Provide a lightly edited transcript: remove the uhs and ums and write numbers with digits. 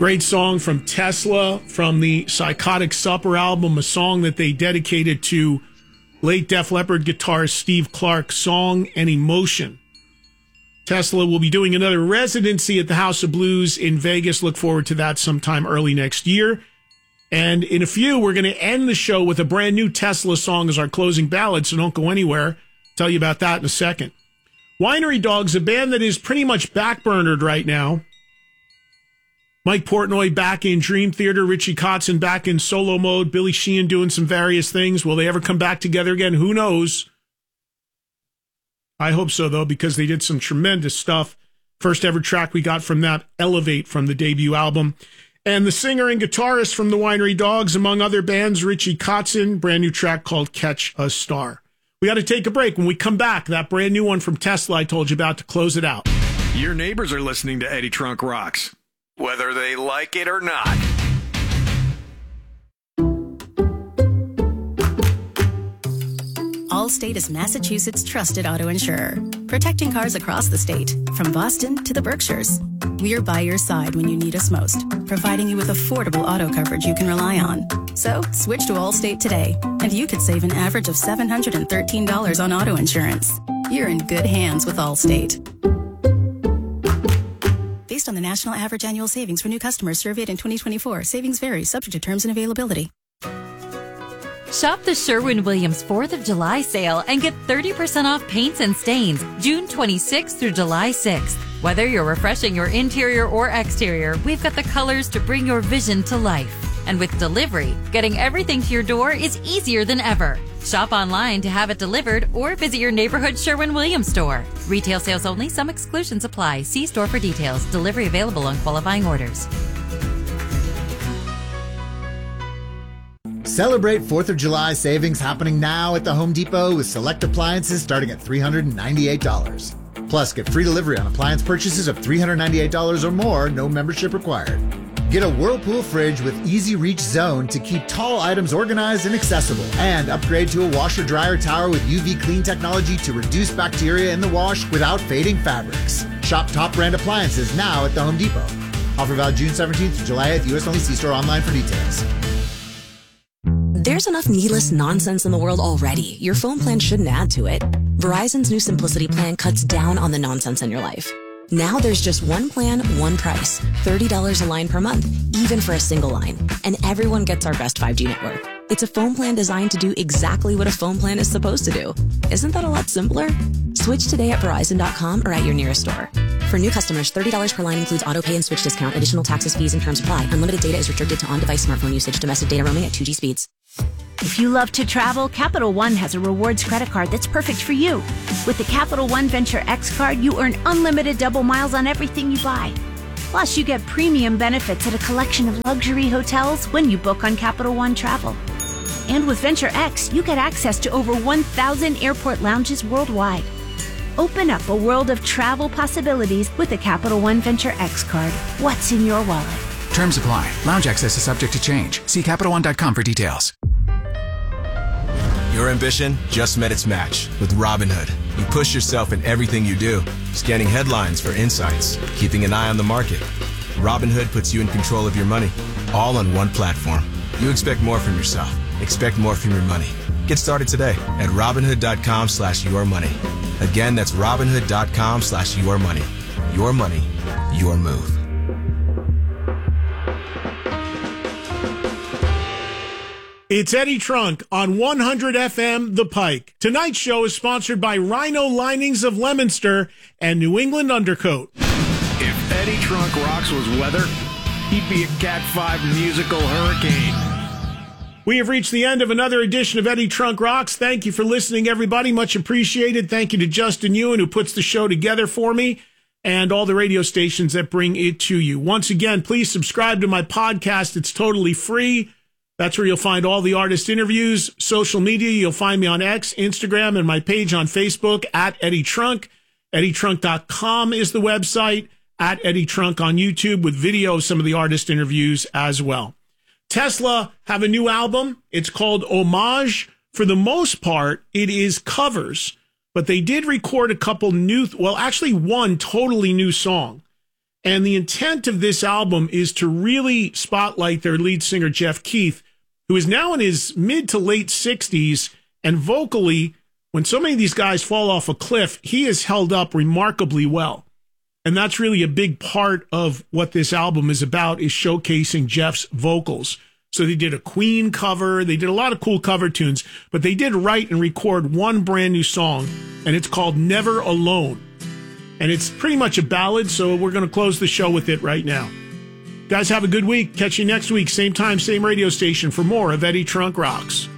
Great song from Tesla from the Psychotic Supper album, a song that they dedicated to late Def Leppard guitarist Steve Clark, Song and Emotion. Tesla will be doing another residency at the House of Blues in Vegas. Look forward to that sometime early next year. And in a few, we're going to end the show with a brand new Tesla song as our closing ballad, so don't go anywhere. Tell you about that in a second. Winery Dogs, a band that is pretty much backburnered right now. Mike Portnoy back in Dream Theater, Richie Kotzen back in solo mode, Billy Sheehan doing some various things. Will they ever come back together again? Who knows? I hope so, though, because they did some tremendous stuff. First ever track we got from that, Elevate, from the debut album. And the singer and guitarist from the Winery Dogs, among other bands, Richie Kotzen, brand new track called Catch a Star. We got to take a break. When we come back, that brand new one from Tesla I told you about to close it out. Your neighbors are listening to Eddie Trunk Rocks, whether they like it or not. Allstate is Massachusetts' trusted auto insurer, protecting cars across the state, from Boston to the Berkshires. We're by your side when you need us most, providing you with affordable auto coverage you can rely on. So, switch to Allstate today, and you could save an average of $713 on auto insurance. You're in good hands with Allstate. Based on the national average annual savings for new customers surveyed in 2024, savings vary, subject to terms and availability. Shop the Sherwin-Williams 4th of July sale and get 30% off paints and stains June 26th through July 6th. Whether you're refreshing your interior or exterior, we've got the colors to bring your vision to life. And with delivery, getting everything to your door is easier than ever. Shop online to have it delivered or visit your neighborhood Sherwin-Williams store. Retail sales only. Some exclusions apply. See store for details. Delivery available on qualifying orders. Celebrate 4th of July savings happening now at the Home Depot with select appliances starting at $398. Plus, get free delivery on appliance purchases of $398 or more, no membership required. Get a Whirlpool fridge with Easy Reach Zone to keep tall items organized and accessible. And upgrade to a washer-dryer tower with UV clean technology to reduce bacteria in the wash without fading fabrics. Shop top brand appliances now at the Home Depot. Offer valid June 17th to July 8th, US only. See store online for details. There's enough needless nonsense in the world already. Your phone plan shouldn't add to it. Verizon's new Simplicity plan cuts down on the nonsense in your life. Now there's just one plan, one price. $30 a line per month, even for a single line. And everyone gets our best 5G network. It's a phone plan designed to do exactly what a phone plan is supposed to do. Isn't that a lot simpler? Switch today at Verizon.com or at your nearest store. For new customers, $30 per line includes auto pay and switch discount. Additional taxes, fees, and terms apply. Unlimited data is restricted to on-device smartphone usage. Domestic data roaming at 2G speeds. If you love to travel, Capital One has a rewards credit card that's perfect for you. With the Capital One Venture X card, you earn unlimited double miles on everything you buy. Plus, you get premium benefits at a collection of luxury hotels when you book on Capital One Travel. And with Venture X, you get access to over 1,000 airport lounges worldwide. Open up a world of travel possibilities with the Capital One Venture X card. What's in your wallet? Terms apply. Lounge access is subject to change. See CapitalOne.com for details. Your ambition just met its match with Robinhood. You push yourself in everything you do, scanning headlines for insights, keeping an eye on the market. Robinhood puts you in control of your money, all on one platform. You expect more from yourself. Expect more from your money. Get started today at Robinhood.com/yourmoney. Again, that's Robinhood.com/yourmoney. Your money, your move. It's Eddie Trunk on 100 FM The Pike. Tonight's show is sponsored by Rhino Linings of Leominster and New England Undercoat. If Eddie Trunk Rocks was weather, he'd be a Cat 5 musical hurricane. We have reached the end of another edition of Eddie Trunk Rocks. Thank you for listening, everybody. Much appreciated. Thank you to Justin Ewan, who puts the show together for me, and all the radio stations that bring it to you. Once again, please subscribe to my podcast. It's totally free. That's where you'll find all the artist interviews. Social media, you'll find me on X, Instagram, and my page on Facebook at Eddie Trunk. EddieTrunk.com is the website. At Eddie Trunk on YouTube with video of some of the artist interviews as well. Tesla have a new album. It's called Homage. For the most part, it is covers, but they did record a couple new, well, actually one totally new song. And the intent of this album is to really spotlight their lead singer, Jeff Keith, who is now in his mid to late 60s, and vocally, when so many of these guys fall off a cliff, he has held up remarkably well. And that's really a big part of what this album is about, is showcasing Jeff's vocals. So they did a Queen cover, they did a lot of cool cover tunes, but they did write and record one brand new song, and it's called Never Alone. And it's pretty much a ballad, so we're going to close the show with it right now. Guys, have a good week. Catch you next week, same time, same radio station, for more of Eddie Trunk Rocks.